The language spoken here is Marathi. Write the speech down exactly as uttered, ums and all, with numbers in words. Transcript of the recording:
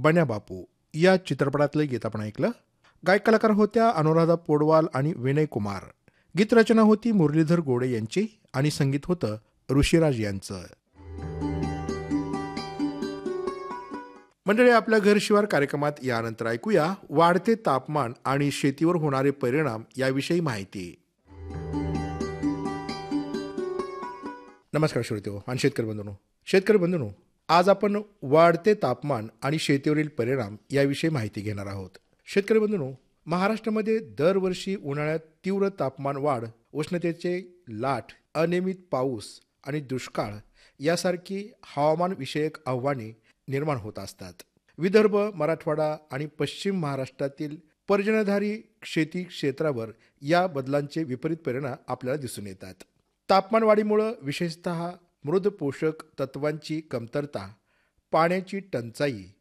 बन्या बापू या चित्रपटातलं गीत आपण ऐकलं. गायक कलाकार होत्या अनुराधा पौडवाल आणि विनय कुमार. गीतरचना होती मुरलीधर गोडे यांची आणि संगीत होतं ऋषिराज यांचं. मंडळी, आपल्या घर शिवार कार्यक्रमात यानंतर ऐकूया वाढते तापमान आणि शेतीवर होणारे परिणाम याविषयी माहिती. नमस्कार श्रोतेहो आणि शेतकरी बंधूंनो. शेतकरी बंधूंनो, आज आपण वाढते तापमान आणि शेतीवरील परिणाम याविषयी माहिती घेणार आहोत. शेतकरी बंधूंनो, महाराष्ट्रामध्ये दरवर्षी उन्हाळ्यात तीव्र तापमान वाढ, उष्णतेचे लाट, अनियमित पाऊस आणि दुष्काळ यासारखी हवामानविषयक आव्हाने निर्माण होत असतात. विदर्भ, मराठवाडा आणि पश्चिम महाराष्ट्रातील पर्जन्यधारी शेती क्षेत्रावर या बदलांचे विपरीत परिणाम आपल्याला दिसून येतात. तापमानवाढीमुळे विशेषतः मृद पोषक तत्वांची कमतरता, पाण्याची टंचाई